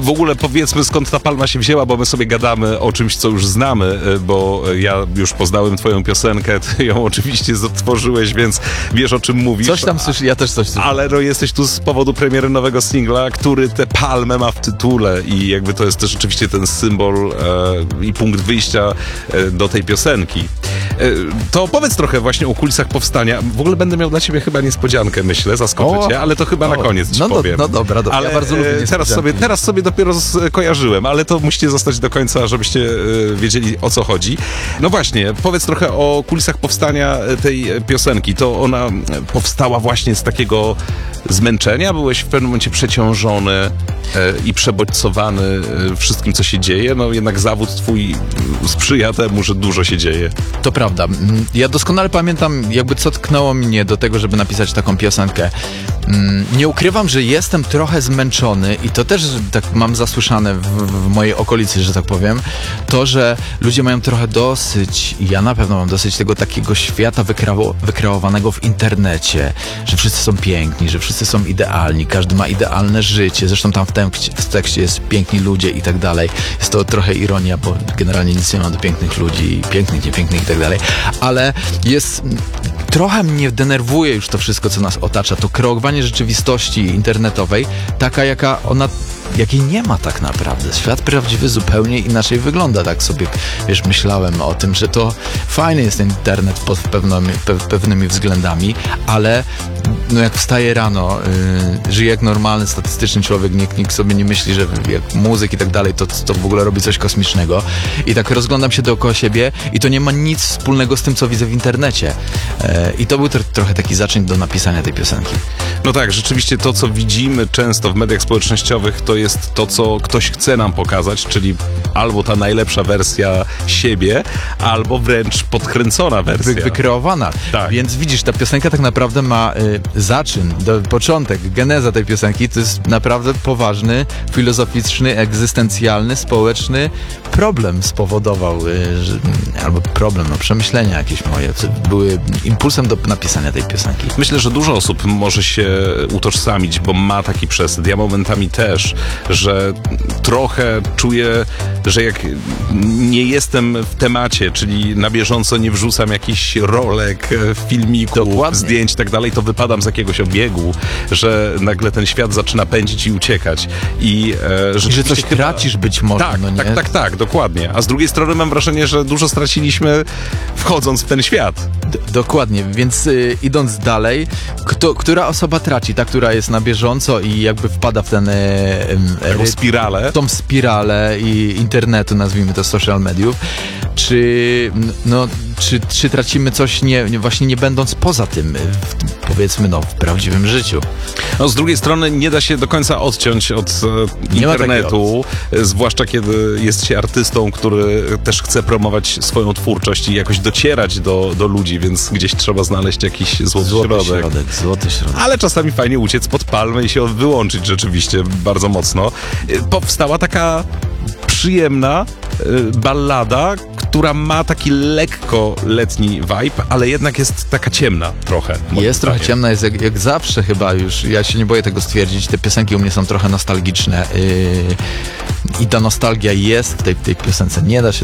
w ogóle powiedzmy, skąd ta palma się wzięła, bo my sobie gadamy o czymś, co już znamy, bo ja już poznałem twoją piosenkę, ty ją oczywiście zatworzyłeś, więc wiesz, o czym mówisz. Coś tam słyszę, ja też coś słyszę. Ale no, jesteś tu z powodu premiery nowego singla, który tę palmę ma w tytule i jakby to jest też rzeczywiście ten symbol i punkt wyjścia do tej piosenki. To powiedz trochę właśnie o kulisach powstania. W ogóle będę miał dla ciebie chyba niespodziankę, myślę, zaskoczę cię, ale to chyba na koniec ci powiem. No dobra, ale ja bardzo lubię teraz sobie dopiero skojarzyłem, ale to musicie zostać do końca, żebyście wiedzieli, o co chodzi. No właśnie, powiedz trochę o kulisach powstania tej piosenki. To ona powstała właśnie z takiego zmęczenia? Byłeś w pewnym momencie przeciążony i przebodźcowany wszystkim, co się dzieje? No jednak zawód twój sprzyja temu, że dużo się dzieje. To prawda. Ja doskonale pamiętam, jakby co tknęło mnie do tego, żeby napisać taką piosenkę. Nie ukrywam, że jestem trochę zmęczony i to też tak mam zasłyszane w mojej okolicy, że tak powiem, to, że ludzie mają trochę dosyć, i ja na pewno mam dosyć tego takiego świata wykreowanego w internecie, że wszyscy są piękni, że wszyscy są idealni, każdy ma idealne życie, zresztą tam w tekście jest piękni ludzie i tak dalej. Jest to trochę ironia, bo generalnie nic nie ma do pięknych ludzi, pięknych, niepięknych i tak dalej, ale trochę mnie denerwuje już to wszystko, co nas otacza, to kreowanie rzeczywistości internetowej, taka jakiej nie ma tak naprawdę. Świat prawdziwy zupełnie inaczej wygląda, tak sobie, myślałem o tym, że to fajny jest ten internet pod pewnymi względami, ale no jak wstaje rano, żyje jak normalny, statystyczny człowiek, nikt sobie nie myśli, że jak muzyk i tak dalej, to w ogóle robi coś kosmicznego i tak rozglądam się dookoła siebie i to nie ma nic wspólnego z tym, co widzę w internecie. I to był trochę taki zaczyn do napisania tej piosenki. No tak, rzeczywiście to, co widzimy często w mediach społecznościowych, to jest to, co ktoś chce nam pokazać, czyli albo ta najlepsza wersja siebie, albo wręcz podkręcona wersja. Wykreowana. Tak. Więc widzisz, ta piosenka tak naprawdę ma zaczyn, początek, geneza tej piosenki, to jest naprawdę poważny, filozoficzny, egzystencjalny, społeczny problem spowodował, albo problem, przemyślenia jakieś moje, były impulsem do napisania tej piosenki. Myślę, że dużo osób może się utożsamić, bo ma taki przesyt. Ja momentami też, że trochę czuję, że jak nie jestem w temacie, czyli na bieżąco nie wrzucam jakichś rolek, filmików, zdjęć i tak dalej, to wypadam z jakiegoś obiegu, że nagle ten świat zaczyna pędzić i uciekać. I że coś tracisz być może. Tak, dokładnie. A z drugiej strony mam wrażenie, że dużo straciliśmy wchodząc w ten świat. Dokładnie, więc idąc dalej, która osoba traci? Ta, która jest na bieżąco i jakby wpada w ten spiralę. Tą spiralę i internetu, nazwijmy to social mediów, czy tracimy coś właśnie nie będąc poza tym, powiedzmy, w prawdziwym życiu. No, z drugiej strony nie da się do końca odciąć od internetu, zwłaszcza kiedy jest się artystą, który też chce promować swoją twórczość i jakoś docierać do ludzi, więc gdzieś trzeba znaleźć jakiś złoty środek. Ale czasami fajnie uciec pod palmę i się wyłączyć rzeczywiście bardzo mocno. Powstała taka przyjemna ballada, która ma taki lekko letni vibe, ale jednak jest taka ciemna trochę. Jest trochę ciemna, jest jak zawsze chyba już. Ja się nie boję tego stwierdzić. Te piosenki u mnie są trochę nostalgiczne i ta nostalgia jest w tej piosence. Nie da się